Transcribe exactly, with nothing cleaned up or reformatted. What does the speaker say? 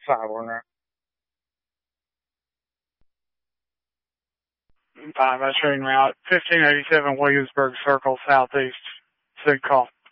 sidewalk now. Fine, by train route, fifteen eighty-seven Williamsburg Circle, southeast. Sid call.